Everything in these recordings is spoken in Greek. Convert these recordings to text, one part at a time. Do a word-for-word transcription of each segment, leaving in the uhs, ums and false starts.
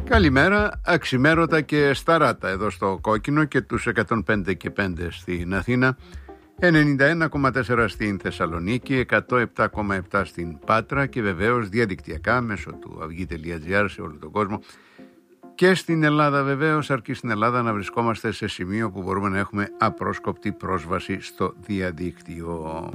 Καλημέρα, αξιμέρωτα και σταράτα εδώ στο Κόκκινο και τους εκατόν πέντε και πέντε στην Αθήνα, ενενήντα ένα κόμμα τέσσερα στην Θεσσαλονίκη, εκατόν επτά κόμμα επτά στην Πάτρα και βεβαίως διαδικτυακά μέσω του αυγή τελεία τζι άρ σε όλο τον κόσμο. Και στην Ελλάδα βεβαίως, αρκεί στην Ελλάδα να βρισκόμαστε σε σημείο που μπορούμε να έχουμε απρόσκοπτη πρόσβαση στο διαδίκτυο.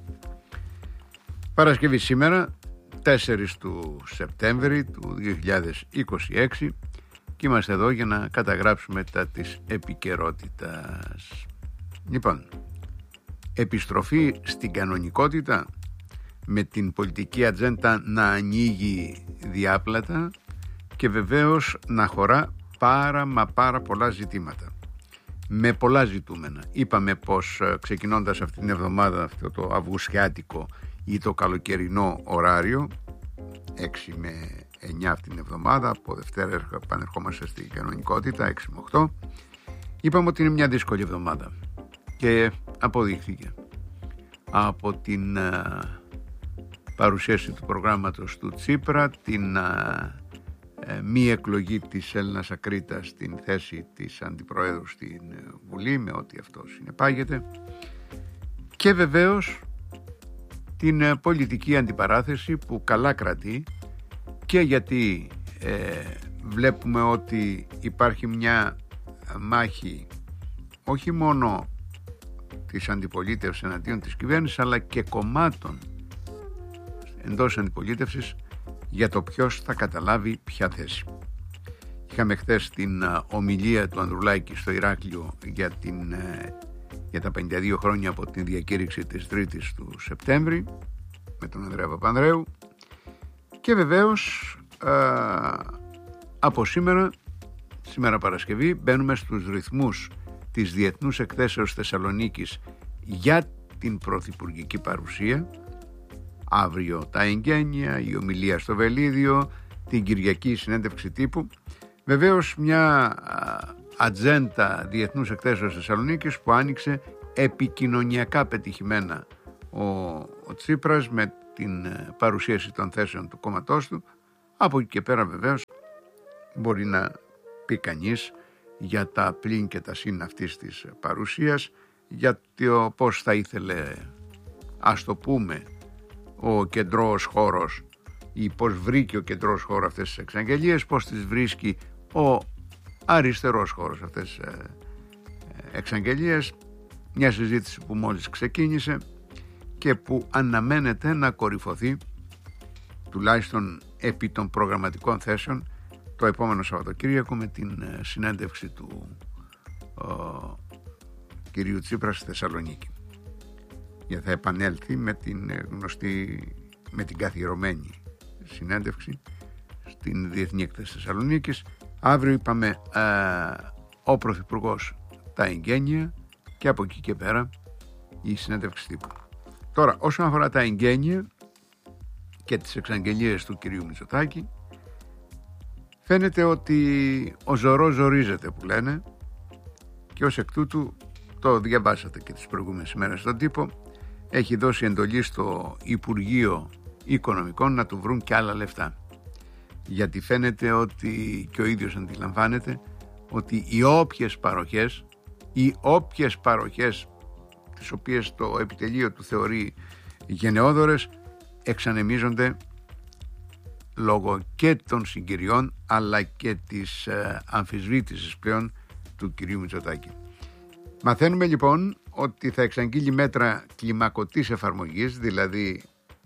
Παρασκευή σήμερα, τέσσερις του Σεπτέμβρη του δύο χιλιάδες είκοσι έξι, και είμαστε εδώ για να καταγράψουμε τα της επικαιρότητας. Λοιπόν, επιστροφή στην κανονικότητα με την πολιτική ατζέντα να ανοίγει διάπλατα και βεβαίως να χωρά πάρα μα πάρα πολλά ζητήματα με πολλά ζητούμενα. Είπαμε πως ξεκινώντας αυτή την εβδομάδα, αυτό το αυγουσιάτικο ή το καλοκαιρινό ωράριο, έξι με εννιά αυτήν την εβδομάδα, από Δευτέρα επανερχόμαστε στην κανονικότητα, έξι με οκτώ, είπαμε ότι είναι μια δύσκολη εβδομάδα και αποδείχθηκε από την α, παρουσίαση του προγράμματος του Τσίπρα, την α, ε, μη εκλογή της Έλληνας Ακρίτας στην θέση της Αντιπροέδρου στην Βουλή, με ό,τι αυτό συνεπάγεται, και βεβαίως την πολιτική αντιπαράθεση που καλά κρατεί, και γιατί ε, βλέπουμε ότι υπάρχει μια μάχη όχι μόνο της αντιπολίτευσης εναντίον της κυβέρνησης, αλλά και κομμάτων εντός αντιπολίτευσης για το ποιος θα καταλάβει ποια θέση. Είχαμε χθες την ομιλία του Ανδρουλάκη στο Ηράκλειο για, την, για τα πενήντα δύο χρόνια από την διακήρυξη της τρίτης του Σεπτέμβρη με τον Ανδρέα Παπανδρέου, και βεβαίως α, από σήμερα, σήμερα Παρασκευή, μπαίνουμε στους ρυθμούς της Διεθνούς Εκθέσεως Θεσσαλονίκης για την πρωθυπουργική παρουσία. Αύριο τα εγγένεια, η ομιλία στο Βελίδιο, την Κυριακή η συνέντευξη τύπου. Βεβαίως μια ατζέντα Διεθνούς Εκθέσεως Θεσσαλονίκης που άνοιξε επικοινωνιακά πετυχημένα ο, ο Τσίπρας με την παρουσίαση των θέσεων του κόμματός του. Από εκεί και πέρα βεβαίως μπορεί να πει κανείς για τα πλήν και τα συν αυτής της παρουσίας, για το πώς θα ήθελε, ας το πούμε, ο κεντρός χώρος ή πώς βρήκε ο κεντρός χώρος αυτές τις εξαγγελίες, πώς τις βρίσκει ο αριστερός χώρος αυτές τις εξαγγελίες. Μια συζήτηση που μόλις ξεκίνησε και που αναμένεται να κορυφωθεί τουλάχιστον επί των προγραμματικών θέσεων το επόμενο Σαββατοκύριακο με την συνέντευξη του ο, κυρίου Τσίπρα στη Θεσσαλονίκη. Γιατί θα επανέλθει με την γνωστή, με την καθιερωμένη συνέντευξη στην Διεθνή Έκθεση Θεσσαλονίκης. Αύριο είπαμε α, ο Πρωθυπουργός τα εγγένεια και από εκεί και πέρα η συνέντευξη τύπου. Τώρα, όσον αφορά τα εγγένεια και τις εξαγγελίες του κυρίου Μητσοτάκη, φαίνεται ότι ο ζωρός ζορίζεται που λένε, και ως εκ τούτου, το διαβάσατε και τις προηγούμενες ημέρες στον τύπο, έχει δώσει εντολή στο Υπουργείο Οικονομικών να του βρουν και άλλα λεφτά. Γιατί φαίνεται ότι, και ο ίδιος αντιλαμβάνεται, ότι οι όποιες παροχές, οι όποιες παροχές τις οποίες το επιτελείο του θεωρεί γενναιόδωρες, εξανεμίζονται λόγω και των συγκυριών αλλά και της ε, αμφισβήτησης πλέον του κυρίου Μητσοτάκη. Μαθαίνουμε λοιπόν ότι θα εξαγγείλει μέτρα κλιμακωτής εφαρμογής, δηλαδή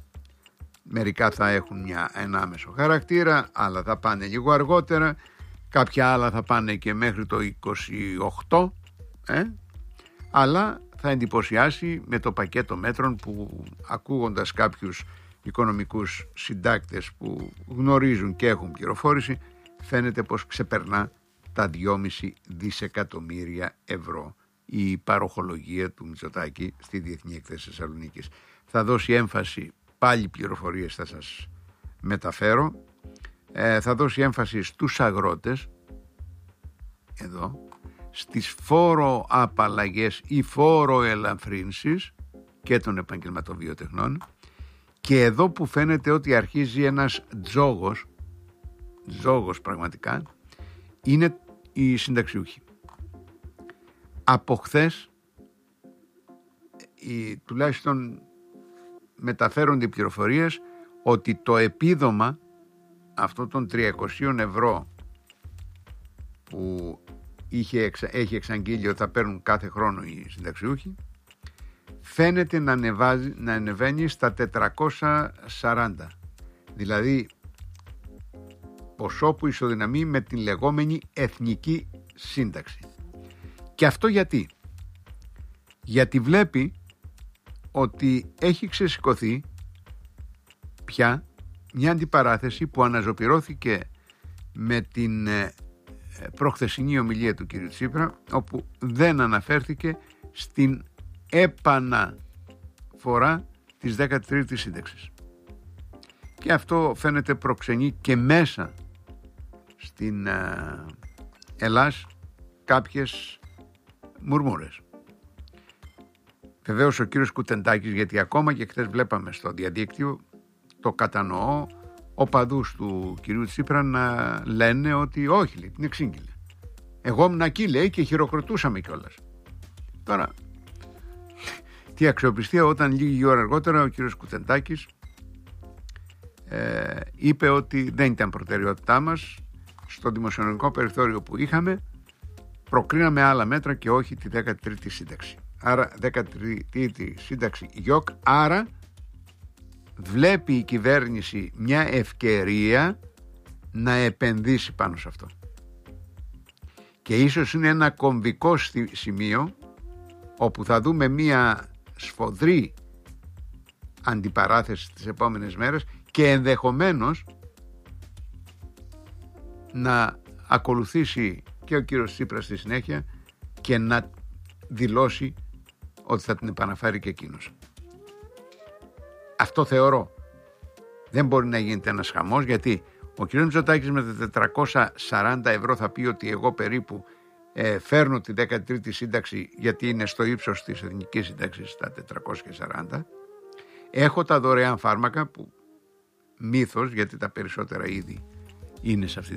μερικά θα έχουν μια, ένα άμεσο χαρακτήρα, άλλα θα πάνε λίγο αργότερα, κάποια άλλα θα πάνε και μέχρι το είκοσι οκτώ, ε? αλλά θα εντυπωσιάσει με το πακέτο μέτρων που, ακούγοντας κάποιους οικονομικούς συντάκτες που γνωρίζουν και έχουν πληροφόρηση, φαίνεται πως ξεπερνά τα δυόμισι δισεκατομμύρια ευρώ η παροχολογία του Μητσοτάκη στη Διεθνή Έκθεση Θεσσαλονίκης. Θα δώσει έμφαση, πάλι πληροφορίες θα σας μεταφέρω, ε, θα δώσει έμφαση στους αγρότες, εδώ, στις φόρο απαλλαγές ή φόρο ελαφρύνσεις και των επαγγελματοβιοτεχνών, και εδώ που φαίνεται ότι αρχίζει ένας τζόγος, τζόγος πραγματικά, είναι οι συνταξιούχοι. Από χθες, οι, τουλάχιστον μεταφέρονται οι πληροφορίες ότι το επίδομα αυτό των τριακόσια ευρώ που είχε, έχει εξαγγείλει ότι θα παίρνουν κάθε χρόνο οι συνταξιούχοι, φαίνεται να, ανεβάζει, να ανεβαίνει στα τετρακόσια σαράντα, δηλαδή ποσό που ισοδυναμεί με την λεγόμενη εθνική σύνταξη. Και αυτό γιατί? Γιατί βλέπει ότι έχει ξεσηκωθεί πια μια αντιπαράθεση που αναζωπυρώθηκε με την προχθεσινή ομιλία του κ. Τσίπρα, όπου δεν αναφέρθηκε στην επαναφορά της δέκατη τρίτης σύνταξης. Και αυτό φαίνεται προξενεί και μέσα στην Ελλάς κάποιες μουρμούρες. Βεβαίως ο κύριος Κουτεντάκης, γιατί ακόμα και χθες βλέπαμε στο διαδίκτυο, το κατανοώ, οπαδούς του κυρίου Τσίπρα να λένε ότι όχι, λέει, την εξήγηλε. Εγώ ήμουν εκεί, λέει, και χειροκροτούσαμε κιόλας. Τώρα, τι αξιοπιστία όταν λίγη ώρα αργότερα ο κύριος Κουτεντάκης ε, είπε ότι δεν ήταν προτεραιότητά μας, στο δημοσιονομικό περιθώριο που είχαμε προκρίναμε άλλα μέτρα και όχι τη δέκατη τρίτη σύνταξη. Άρα δέκατη τρίτη σύνταξη γιοκ, άρα βλέπει η κυβέρνηση μια ευκαιρία να επενδύσει πάνω σε αυτό. Και ίσως είναι ένα κομβικό σημείο όπου θα δούμε μια σφοδρή αντιπαράθεση τις επόμενες μέρες και ενδεχομένως να ακολουθήσει και ο κύριος Τσίπρας στη συνέχεια και να δηλώσει ότι θα την επαναφέρει και εκείνος. Αυτό θεωρώ. Δεν μπορεί να γίνεται ένας χαμός, γιατί ο κ. Μητσοτάκης με τα τετρακόσια σαράντα ευρώ θα πει ότι εγώ περίπου ε, φέρνω τη δέκατη τρίτη σύνταξη, γιατί είναι στο ύψος της εθνικής σύνταξης στα τετρακόσια σαράντα. Έχω τα δωρεάν φάρμακα που μύθος, γιατί τα περισσότερα ήδη είναι σε αυτή